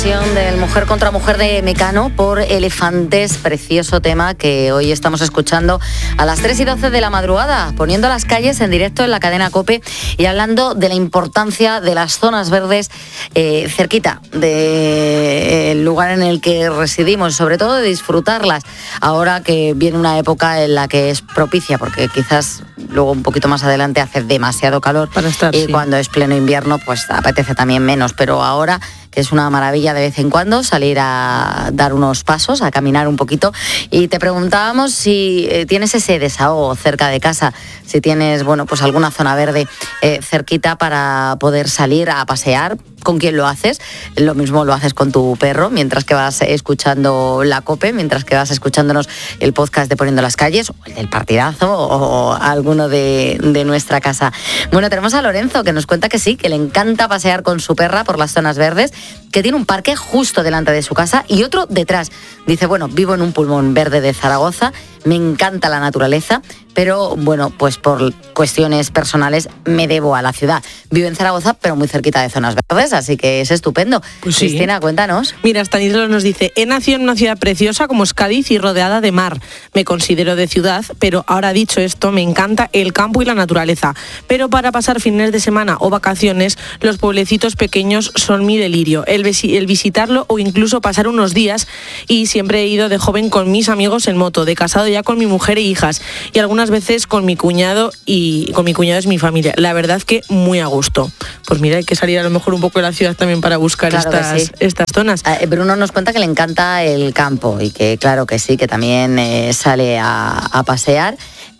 versión del Mujer contra Mujer de Mecano por Elefantes, precioso tema que hoy estamos escuchando a las 3:12 de la madrugada, poniendo las calles en directo en la cadena COPE y hablando de la importancia de las zonas verdes cerquita del lugar en el que residimos, sobre todo de disfrutarlas ahora que viene una época en la que es propicia, porque quizás luego un poquito más adelante hace demasiado calor para estar, y sí. Cuando es pleno invierno pues apetece también menos, pero ahora que es una maravilla de vez en cuando salir a dar unos pasos, a caminar un poquito. Y te preguntábamos si tienes ese desahogo cerca de casa, si tienes, bueno, pues alguna zona verde cerquita para poder salir a pasear. ¿Con quién lo haces? Lo mismo lo haces con tu perro, mientras que vas escuchando la COPE, mientras que vas escuchándonos el podcast de Poniendo las Calles, o el del partidazo, o alguno de nuestra casa. Bueno, tenemos a Lorenzo, que nos cuenta que sí, que le encanta pasear con su perra por las zonas verdes, que tiene un parque justo delante de su casa y otro detrás. Dice, bueno, vivo en un pulmón verde de Zaragoza, me encanta la naturaleza, pero bueno, pues por cuestiones personales me debo a la ciudad. Vivo en Zaragoza, pero muy cerquita de zonas verdes, así que es estupendo. Pues sí. Cristina, cuéntanos. Mira, Stanislas nos dice, he nacido en una ciudad preciosa como es Cádiz y rodeada de mar. Me considero de ciudad, pero ahora dicho esto, me encanta el campo y la naturaleza. Pero para pasar fines de semana o vacaciones, los pueblecitos pequeños son mi delirio. El visitarlo o incluso pasar unos días, y siempre he ido de joven con mis amigos en moto, de casado ya con mi mujer e hijas, y algunas veces con mi cuñado, y con mi cuñado es mi familia. La verdad que muy a gusto. Pues mira, hay que salir a lo mejor un poco de la ciudad también para buscar estas zonas. Bruno nos cuenta que le encanta el campo y que claro que sí, que también sale a pasear.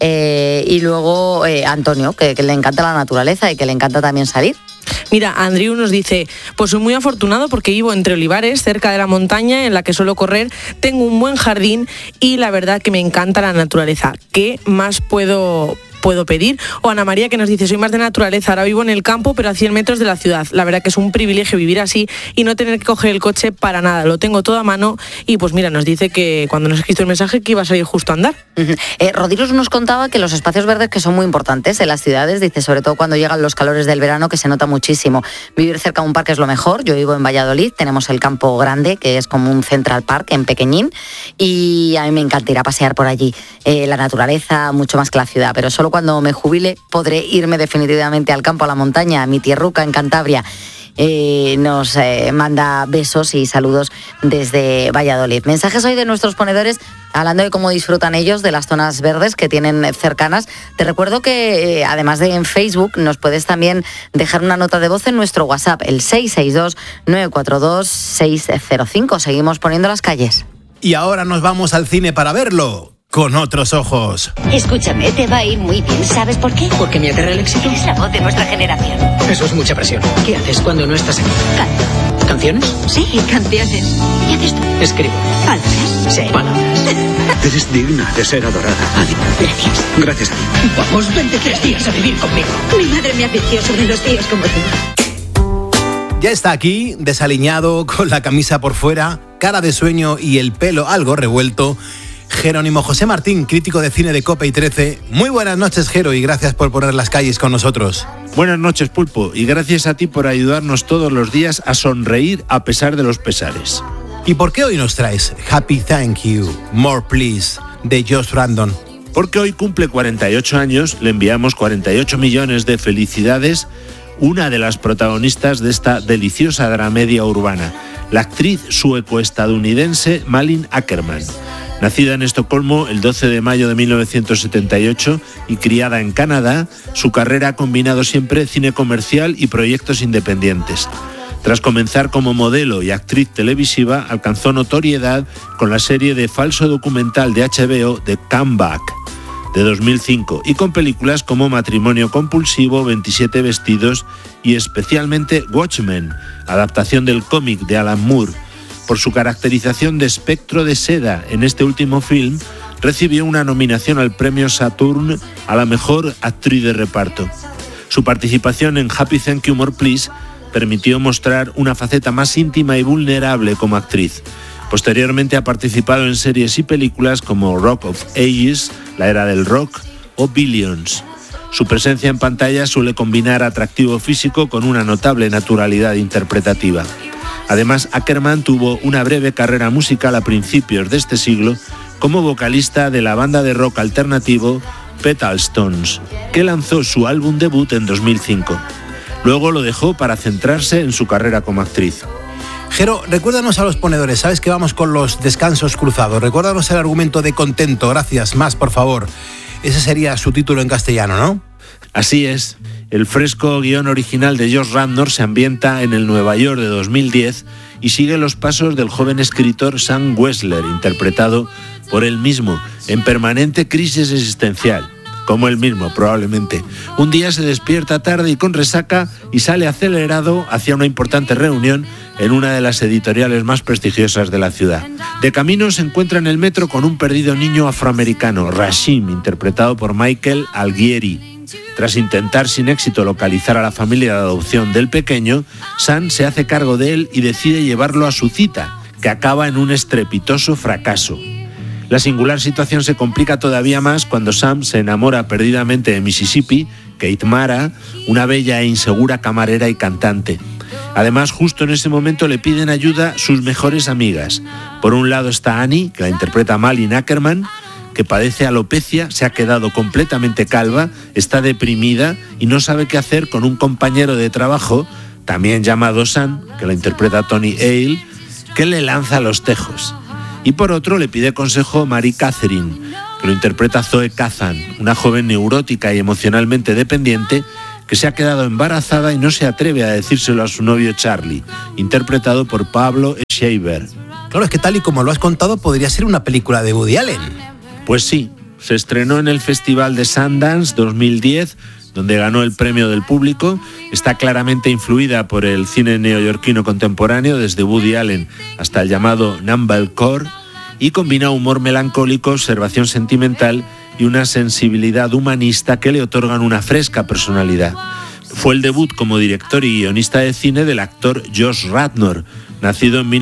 Y luego Antonio, que le encanta la naturaleza y que le encanta también salir. Mira, Andrew nos dice, pues soy muy afortunado porque vivo entre olivares, cerca de la montaña en la que suelo correr, tengo un buen jardín y la verdad que me encanta la naturaleza. ¿Qué más puedo pedir? O Ana María, que nos dice, soy más de naturaleza, ahora vivo en el campo pero a 100 metros de la ciudad. La verdad que es un privilegio vivir así y no tener que coger el coche para nada, lo tengo todo a mano. Y pues mira, nos dice que cuando nos escrito el mensaje que iba a salir justo a andar. Rodríguez nos contaba que los espacios verdes que son muy importantes en las ciudades, dice, sobre todo cuando llegan los calores del verano, que se nota muchísimo. Vivir cerca de un parque es lo mejor. Yo vivo en Valladolid, tenemos el Campo Grande, que es como un Central Park en pequeñín, y a mí me encanta ir a pasear por allí. La naturaleza mucho más que la ciudad, pero solo cuando me jubile podré irme definitivamente al campo, a la montaña, a mi tierruca en Cantabria. Nos manda besos y saludos desde Valladolid. Mensajes hoy de nuestros ponedores hablando de cómo disfrutan ellos de las zonas verdes que tienen cercanas. Te recuerdo que además de en Facebook nos puedes también dejar una nota de voz en nuestro WhatsApp, el 662-942-605. Seguimos poniendo las calles. Y ahora nos vamos al cine para verlo con otros ojos. Escúchame, te va a ir muy bien. ¿Sabes por qué? Porque me aterra el éxito. Es la voz de nuestra generación. Eso es mucha presión. ¿Qué haces cuando no estás aquí? Canto. ¿Canciones? Sí, canciones. ¿Qué haces tú? Escribo. ¿Palabras? Sí, palabras. Eres digna de ser adorada, Annie. Gracias. Gracias a ti. Vamos, vente 3 días a vivir conmigo. Mi madre me advirtió sobre los tíos como tú. Ya está aquí, desaliñado, con la camisa por fuera, cara de sueño y el pelo algo revuelto, Jerónimo José Martín, crítico de cine de COPE y 13. Muy buenas noches, Jero, y gracias por poner las calles con nosotros. Buenas noches, Pulpo, y gracias a ti por ayudarnos todos los días a sonreír a pesar de los pesares. ¿Y por qué hoy nos traes Happy Thank You, More Please, de Josh Brandon? Porque hoy cumple 48 años, le enviamos 48 millones de felicidades, una de las protagonistas de esta deliciosa dramedia urbana, la actriz sueco-estadounidense Malin Ackerman. Nacida en Estocolmo el 12 de mayo de 1978 y criada en Canadá, su carrera ha combinado siempre cine comercial y proyectos independientes. Tras comenzar como modelo y actriz televisiva, alcanzó notoriedad con la serie de falso documental de HBO The Comeback, de 2005, y con películas como Matrimonio compulsivo, 27 vestidos y especialmente Watchmen, adaptación del cómic de Alan Moore. Por su caracterización de espectro de seda en este último film, recibió una nominación al premio Saturn a la mejor actriz de reparto. Su participación en Happy Thank You, More Please permitió mostrar una faceta más íntima y vulnerable como actriz. Posteriormente ha participado en series y películas como Rock of Ages, La Era del Rock o Billions. Su presencia en pantalla suele combinar atractivo físico con una notable naturalidad interpretativa. Además, Ackerman tuvo una breve carrera musical a principios de este siglo como vocalista de la banda de rock alternativo Petal Stones, que lanzó su álbum debut en 2005. Luego lo dejó para centrarse en su carrera como actriz. Jero, recuérdanos a los ponedores, sabes que vamos con los descansos cruzados. Recuérdanos el argumento de Contento, gracias, más por favor. Ese sería su título en castellano, ¿no? Así es. El fresco guión original de Josh Radnor se ambienta en el Nueva York de 2010 y sigue los pasos del joven escritor Sam Wessler, interpretado por él mismo, en permanente crisis existencial. Como él mismo, probablemente. Un día se despierta tarde y con resaca y sale acelerado hacia una importante reunión en una de las editoriales más prestigiosas de la ciudad. De camino se encuentra en el metro con un perdido niño afroamericano, Rashim, interpretado por Michael Algieri. Tras intentar sin éxito localizar a la familia de adopción del pequeño, Sam se hace cargo de él y decide llevarlo a su cita, que acaba en un estrepitoso fracaso. La singular situación se complica todavía más cuando Sam se enamora perdidamente de Mississippi, Kate Mara, una bella e insegura camarera y cantante. Además, justo en ese momento le piden ayuda sus mejores amigas. Por un lado está Annie, que la interpreta Malin Ackerman, que padece alopecia, se ha quedado completamente calva, está deprimida y no sabe qué hacer con un compañero de trabajo, también llamado Sam, que la interpreta Tony Hale, que le lanza a los tejos. Y por otro le pide consejo Mary Catherine, que lo interpreta Zoe Kazan, una joven neurótica y emocionalmente dependiente que se ha quedado embarazada y no se atreve a decírselo a su novio Charlie, interpretado por Pablo Schreiber. Claro, es que tal y como lo has contado podría ser una película de Woody Allen. Pues sí, se estrenó en el Festival de Sundance 2010, donde ganó el premio del público. Está claramente influida por el cine neoyorquino contemporáneo, desde Woody Allen hasta el llamado Mumblecore, y combina humor melancólico, observación sentimental y una sensibilidad humanista que le otorgan una fresca personalidad. Fue el debut como director y guionista de cine del actor Josh Radnor, nacido en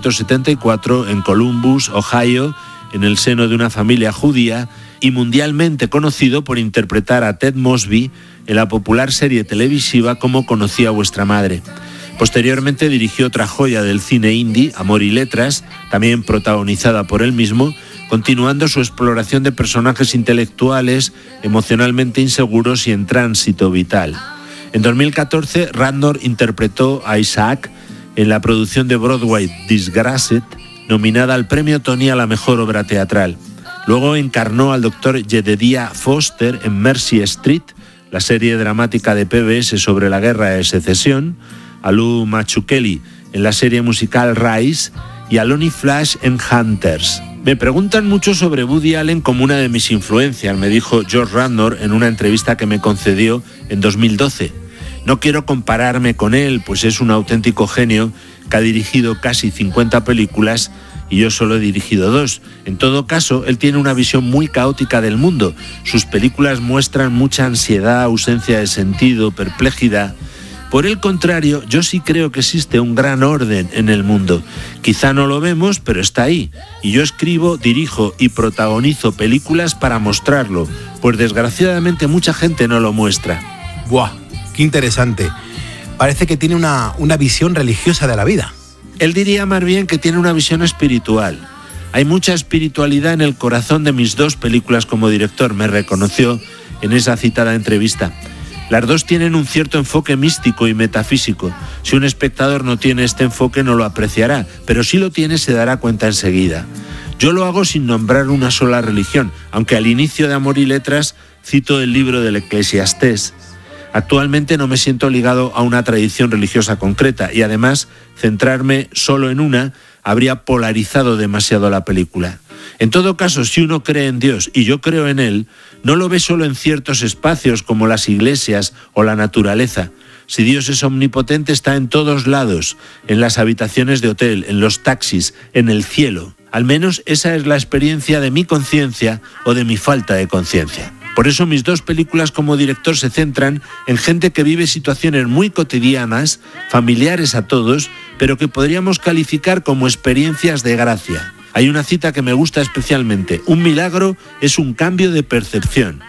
1974 en Columbus, Ohio, en el seno de una familia judía, y mundialmente conocido por interpretar a Ted Mosby en la popular serie televisiva Cómo conocí a vuestra madre. Posteriormente dirigió otra joya del cine indie, Amor y Letras, también protagonizada por él mismo, continuando su exploración de personajes intelectuales, emocionalmente inseguros y en tránsito vital. En 2014, Radnor interpretó a Isaac en la producción de Broadway Disgraced, nominada al premio Tony a la mejor obra teatral. Luego encarnó al Dr. Jedediah Foster en Mercy Street, la serie dramática de PBS sobre la guerra de secesión, a Lou Mazzucchelli en la serie musical Rise y a Lonnie Flash en Hunters. Me preguntan mucho sobre Woody Allen como una de mis influencias, me dijo Josh Radnor en una entrevista que me concedió en 2012. No quiero compararme con él, pues es un auténtico genio que ha dirigido casi 50 películas y yo solo he dirigido 2. En todo caso, él tiene una visión muy caótica del mundo. Sus películas muestran mucha ansiedad, ausencia de sentido, perplejidad. Por el contrario, yo sí creo que existe un gran orden en el mundo. Quizá no lo vemos, pero está ahí. Y yo escribo, dirijo y protagonizo películas para mostrarlo, pues desgraciadamente mucha gente no lo muestra. ¡Buah! ¡Qué interesante! Parece que tiene una visión religiosa de la vida. Él diría más bien que tiene una visión espiritual. Hay mucha espiritualidad en el corazón de mis 2 películas como director, me reconoció en esa citada entrevista. Las 2 tienen un cierto enfoque místico y metafísico. Si un espectador no tiene este enfoque no lo apreciará, pero si lo tiene se dará cuenta enseguida. Yo lo hago sin nombrar una sola religión, aunque al inicio de Amor y Letras cito el libro del Eclesiastés. Actualmente no me siento ligado a una tradición religiosa concreta y además centrarme solo en una habría polarizado demasiado la película. En todo caso, si uno cree en Dios y yo creo en Él, no lo ve solo en ciertos espacios como las iglesias o la naturaleza. Si Dios es omnipotente, está en todos lados, en las habitaciones de hotel, en los taxis, en el cielo. Al menos esa es la experiencia de mi conciencia o de mi falta de conciencia. Por eso mis 2 películas como director se centran en gente que vive situaciones muy cotidianas, familiares a todos, pero que podríamos calificar como experiencias de gracia. Hay una cita que me gusta especialmente: un milagro es un cambio de percepción.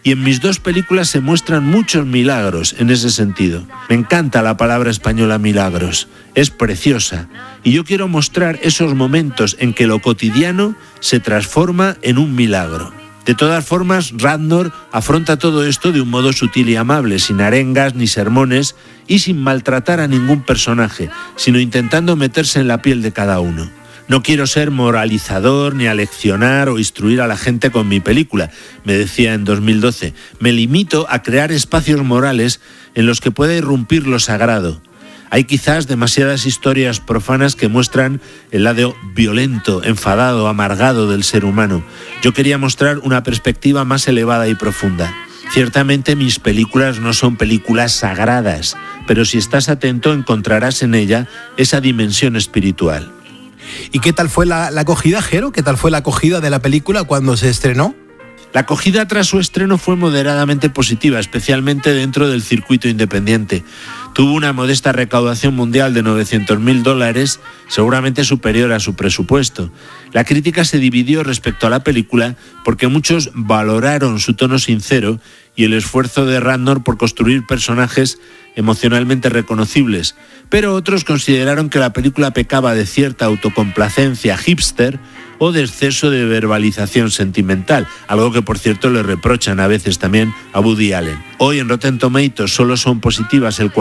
y en mis dos películas se muestran muchos milagros en ese sentido. Me encanta la palabra española milagros, es preciosa, y yo quiero mostrar esos momentos en que lo cotidiano se transforma en un milagro. De todas formas, Radnor afronta todo esto de un modo sutil y amable, sin arengas ni sermones y sin maltratar a ningún personaje, sino intentando meterse en la piel de cada uno. No quiero ser moralizador ni aleccionar o instruir a la gente con mi película, me decía en 2012. Me limito a crear espacios morales en los que pueda irrumpir lo sagrado. Hay quizás demasiadas historias profanas que muestran el lado violento, enfadado, amargado del ser humano. Yo quería mostrar una perspectiva más elevada y profunda. Ciertamente mis películas no son películas sagradas, pero si estás atento encontrarás en ella esa dimensión espiritual. ¿Y qué tal fue la acogida, Jero? ¿Qué tal fue la acogida de la película cuando se estrenó? La acogida tras su estreno fue moderadamente positiva, especialmente dentro del circuito independiente. Tuvo una modesta recaudación mundial de $900.000, seguramente superior a su presupuesto. La crítica se dividió respecto a la película porque muchos valoraron su tono sincero y el esfuerzo de Radnor por construir personajes emocionalmente reconocibles, pero otros consideraron que la película pecaba de cierta autocomplacencia hipster o de exceso de verbalización sentimental, algo que por cierto le reprochan a veces también a Woody Allen. Hoy en Rotten Tomatoes solo son positivas el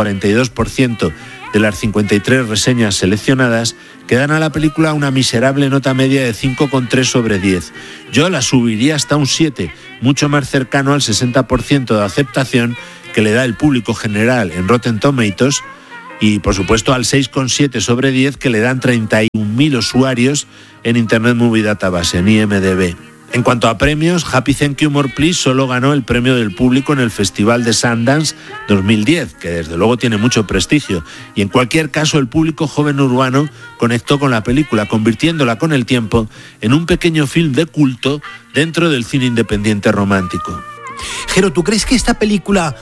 42% de las 53 reseñas seleccionadas, que dan a la película una miserable nota media de 5,3 sobre 10. Yo la subiría hasta un 7, mucho más cercano al 60% de aceptación que le da el público general en Rotten Tomatoes y por supuesto al 6,7 sobre 10 que le dan 31.000 usuarios en Internet Movie Database, en IMDb. En cuanto a premios, Happy Thank You More Please solo ganó el premio del público en el Festival de Sundance 2010, que desde luego tiene mucho prestigio, y en cualquier caso el público joven urbano conectó con la película, convirtiéndola con el tiempo en un pequeño film de culto dentro del cine independiente romántico. Jero, ¿tú crees que esta película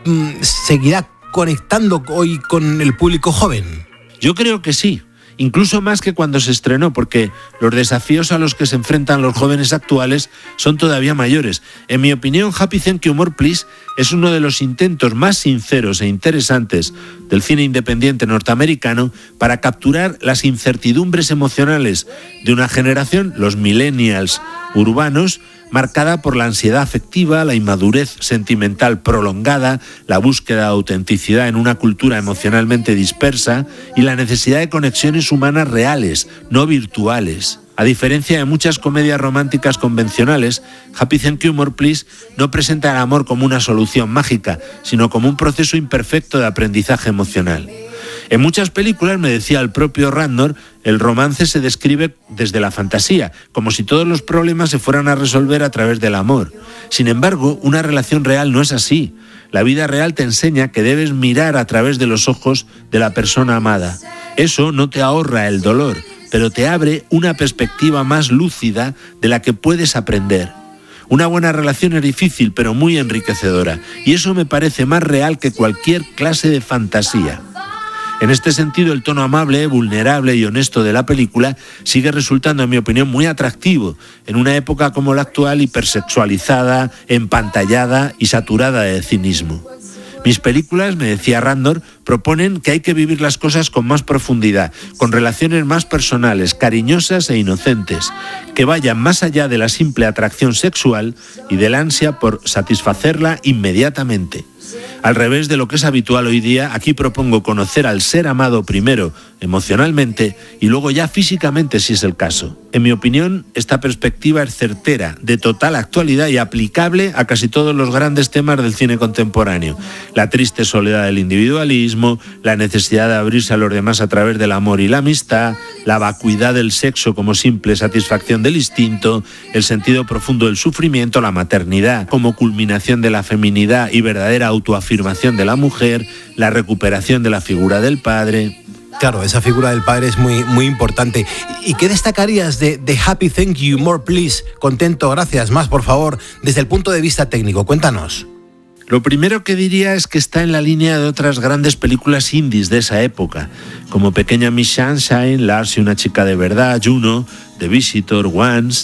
seguirá conectando hoy con el público joven? Yo creo que sí. Incluso más que cuando se estrenó, porque los desafíos a los que se enfrentan los jóvenes actuales son todavía mayores. En mi opinión, Happy Thank You More Please es uno de los intentos más sinceros e interesantes del cine independiente norteamericano para capturar las incertidumbres emocionales de una generación, los millennials urbanos, marcada por la ansiedad afectiva, la inmadurez sentimental prolongada, la búsqueda de autenticidad en una cultura emocionalmente dispersa y la necesidad de conexiones humanas reales, no virtuales. A diferencia de muchas comedias románticas convencionales, Happy Thank You More Please no presenta el amor como una solución mágica, sino como un proceso imperfecto de aprendizaje emocional. En muchas películas, me decía el propio Radnor, el romance se describe desde la fantasía, como si todos los problemas se fueran a resolver a través del amor. Sin embargo, una relación real no es así. La vida real te enseña que debes mirar a través de los ojos de la persona amada. Eso no te ahorra el dolor, pero te abre una perspectiva más lúcida de la que puedes aprender. Una buena relación es difícil, pero muy enriquecedora, y eso me parece más real que cualquier clase de fantasía. En este sentido, el tono amable, vulnerable y honesto de la película sigue resultando, en mi opinión, muy atractivo en una época como la actual, hipersexualizada, empantallada y saturada de cinismo. Mis películas, me decía Radnor, proponen que hay que vivir las cosas con más profundidad, con relaciones más personales, cariñosas e inocentes, que vayan más allá de la simple atracción sexual y del ansia por satisfacerla inmediatamente. Al revés de lo que es habitual hoy día, aquí propongo conocer al ser amado primero emocionalmente y luego ya físicamente si es el caso. En mi opinión, esta perspectiva es certera, de total actualidad y aplicable a casi todos los grandes temas del cine contemporáneo. La triste soledad del individualismo, la necesidad de abrirse a los demás a través del amor y la amistad, la vacuidad del sexo como simple satisfacción del instinto, el sentido profundo del sufrimiento, la maternidad como culminación de la feminidad y verdadera autoafirmación de la mujer, la recuperación de la figura del padre. Claro, esa figura del padre es muy importante. ¿Y qué destacarías de Happy Thank You More Please? Contento, gracias, más por favor, desde el punto de vista técnico, cuéntanos. Lo primero que diría es que está en la línea de otras grandes películas indies de esa época, como Pequeña Miss Sunshine, Lars y una chica de verdad, Juno, The Visitor, Once,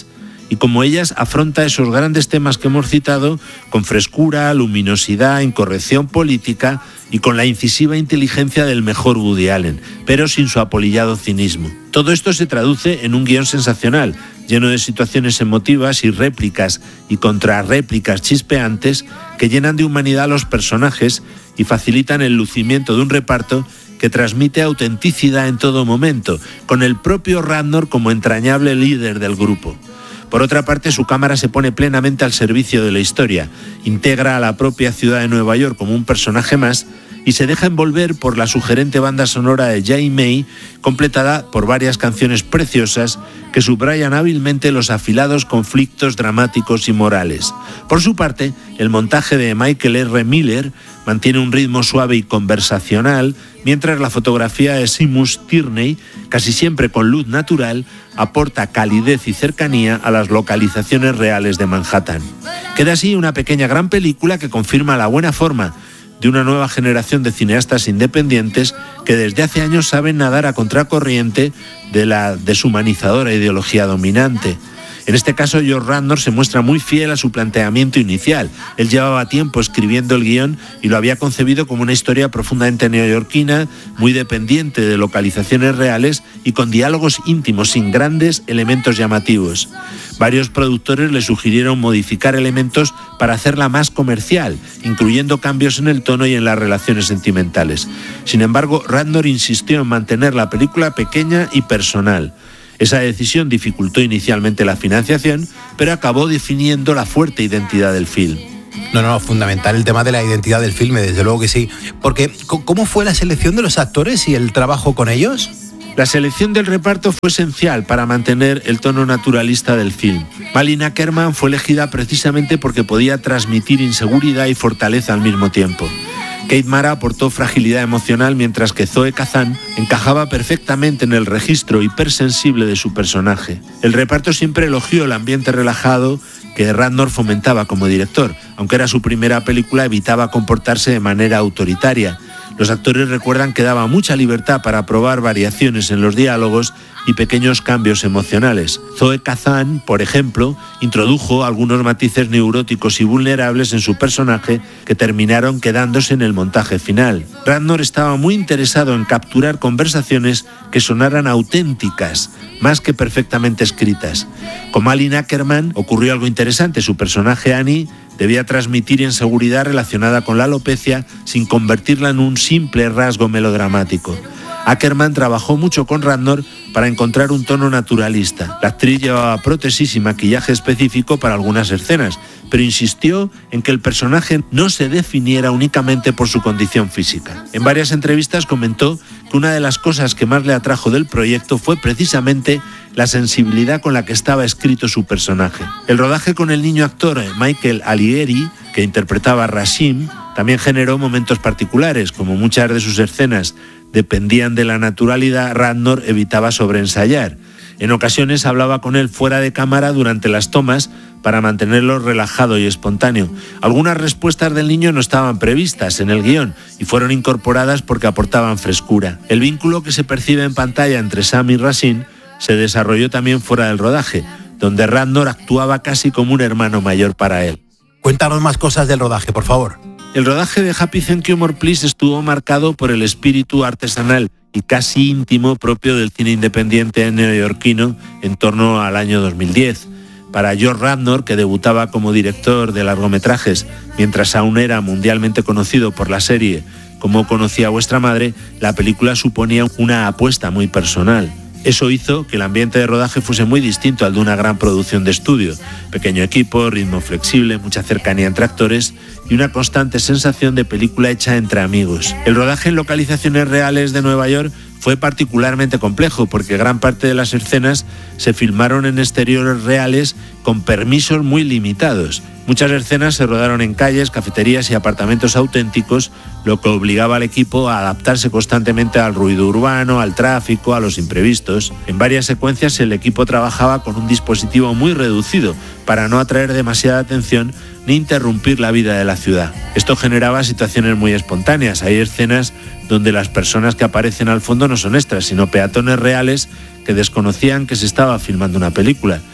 y como ellas afronta esos grandes temas que hemos citado con frescura, luminosidad, incorrección política y con la incisiva inteligencia del mejor Woody Allen, pero sin su apolillado cinismo. Todo esto se traduce en un guión sensacional, lleno de situaciones emotivas y réplicas y contrarréplicas chispeantes que llenan de humanidad a los personajes y facilitan el lucimiento de un reparto que transmite autenticidad en todo momento, con el propio Radnor como entrañable líder del grupo. Por otra parte, su cámara se pone plenamente al servicio de la historia, integra a la propia ciudad de Nueva York como un personaje más y se deja envolver por la sugerente banda sonora de Jay May, completada por varias canciones preciosas que subrayan hábilmente los afilados conflictos dramáticos y morales. Por su parte, el montaje de Michael R. Miller mantiene un ritmo suave y conversacional, mientras la fotografía de Seamus Tierney, casi siempre con luz natural, aporta calidez y cercanía a las localizaciones reales de Manhattan. Queda así una pequeña gran película que confirma la buena forma de una nueva generación de cineastas independientes que desde hace años saben nadar a contracorriente de la deshumanizadora ideología dominante. En este caso, George Radnor se muestra muy fiel a su planteamiento inicial. Él llevaba tiempo escribiendo el guión y lo había concebido como una historia profundamente neoyorquina, muy dependiente de localizaciones reales y con diálogos íntimos, sin grandes elementos llamativos. Varios productores le sugirieron modificar elementos para hacerla más comercial, incluyendo cambios en el tono y en las relaciones sentimentales. Sin embargo, Radnor insistió en mantener la película pequeña y personal. Esa decisión dificultó inicialmente la financiación, pero acabó definiendo la fuerte identidad del film. No, fundamental el tema de la identidad del filme, desde luego que sí. Porque, ¿cómo fue la selección de los actores y el trabajo con ellos? La selección del reparto fue esencial para mantener el tono naturalista del film. Malin Akerman fue elegida precisamente porque podía transmitir inseguridad y fortaleza al mismo tiempo. Kate Mara aportó fragilidad emocional, mientras que Zoe Kazan encajaba perfectamente en el registro hipersensible de su personaje. El reparto siempre elogió el ambiente relajado que Radnor fomentaba como director. Aunque era su primera película, evitaba comportarse de manera autoritaria. Los actores recuerdan que daba mucha libertad para probar variaciones en los diálogos y pequeños cambios emocionales. Zoe Kazan, por ejemplo, introdujo algunos matices neuróticos y vulnerables en su personaje que terminaron quedándose en el montaje final. Radnor estaba muy interesado en capturar conversaciones que sonaran auténticas, más que perfectamente escritas. Con Malin Akerman ocurrió algo interesante. Su personaje Annie debía transmitir inseguridad relacionada con la alopecia sin convertirla en un simple rasgo melodramático. Akerman trabajó mucho con Radnor para encontrar un tono naturalista. La actriz llevaba prótesis y maquillaje específico para algunas escenas, pero insistió en que el personaje no se definiera únicamente por su condición física. En varias entrevistas comentó que una de las cosas que más le atrajo del proyecto fue precisamente la sensibilidad con la que estaba escrito su personaje. El rodaje con el niño actor Michael Alieri, que interpretaba a Rashim, también generó momentos particulares. Como muchas de sus escenas dependían de la naturalidad, Radnor evitaba sobreensayar. En ocasiones hablaba con él fuera de cámara durante las tomas para mantenerlo relajado y espontáneo. Algunas respuestas del niño no estaban previstas en el guión y fueron incorporadas porque aportaban frescura. El vínculo que se percibe en pantalla entre Sam y Rashim se desarrolló también fuera del rodaje, donde Radnor actuaba casi como un hermano mayor para él. Cuéntanos más cosas del rodaje, por favor. El rodaje de Happy Thank You More Please estuvo marcado por el espíritu artesanal y casi íntimo propio del cine independiente neoyorquino en torno al año 2010. Para George Radnor, que debutaba como director de largometrajes mientras aún era mundialmente conocido por la serie Cómo conocí a vuestra madre, la película suponía una apuesta muy personal. Eso hizo que el ambiente de rodaje fuese muy distinto al de una gran producción de estudio. Pequeño equipo, ritmo flexible, mucha cercanía entre actores y una constante sensación de película hecha entre amigos. El rodaje en localizaciones reales de Nueva York fue particularmente complejo porque gran parte de las escenas se filmaron en exteriores reales con permisos muy limitados. Muchas escenas se rodaron en calles, cafeterías y apartamentos auténticos, lo que obligaba al equipo a adaptarse constantemente al ruido urbano, al tráfico, a los imprevistos. En varias secuencias el equipo trabajaba con un dispositivo muy reducido para no atraer demasiada atención ni interrumpir la vida de la ciudad. Esto generaba situaciones muy espontáneas. Hay escenas donde las personas que aparecen al fondo no son extras, sino peatones reales que desconocían que se estaba filmando una película.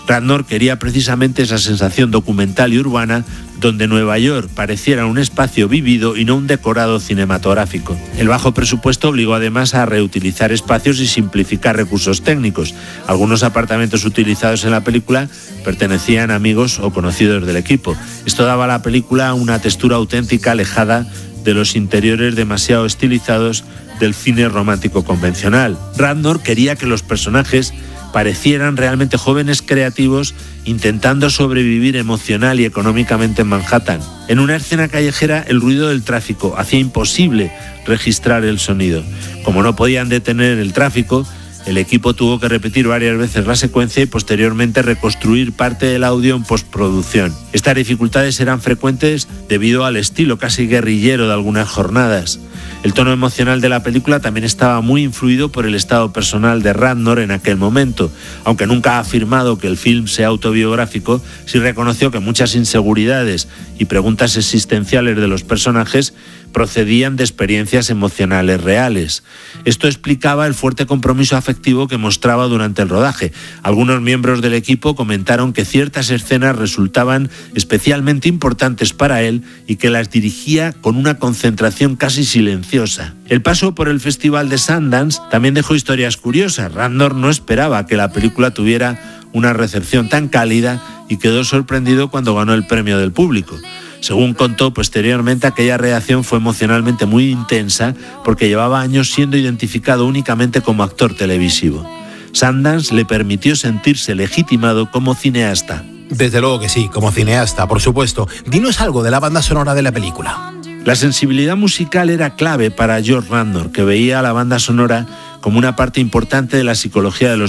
Radnor quería precisamente esa sensación documental y urbana donde Nueva York pareciera un espacio vivido y no un decorado cinematográfico. El bajo presupuesto obligó además a reutilizar espacios y simplificar recursos técnicos. Algunos apartamentos utilizados en la película pertenecían a amigos o conocidos del equipo. Esto daba a la película una textura auténtica alejada de los interiores demasiado estilizados del cine romántico convencional. Radnor quería que los personajes parecieran realmente jóvenes creativos intentando sobrevivir emocional y económicamente en Manhattan. En una escena callejera, el ruido del tráfico hacía imposible registrar el sonido. Como no podían detener el tráfico, el equipo tuvo que repetir varias veces la secuencia y posteriormente reconstruir parte del audio en postproducción. Estas dificultades eran frecuentes debido al estilo casi guerrillero de algunas jornadas. El tono emocional de la película también estaba muy influido por el estado personal de Radnor en aquel momento. Aunque nunca ha afirmado que el film sea autobiográfico, sí reconoció que muchas inseguridades y preguntas existenciales de los personajes procedían de experiencias emocionales reales. Esto explicaba el fuerte compromiso afectivo que mostraba durante el rodaje. Algunos miembros del equipo comentaron que ciertas escenas resultaban especialmente importantes para él y que las dirigía con una concentración casi silenciosa. El paso por el Festival de Sundance también dejó historias curiosas. Radnor no esperaba que la película tuviera una recepción tan cálida y quedó sorprendido cuando ganó el premio del público. Según contó posteriormente, aquella reacción fue emocionalmente muy intensa porque llevaba años siendo identificado únicamente como actor televisivo. Sundance le permitió sentirse legitimado como cineasta. Desde luego que sí, como cineasta, por supuesto. Dinos algo de la banda sonora de la película. La sensibilidad musical era clave para George Radnor, que veía a la banda sonora como una parte importante de la psicología de los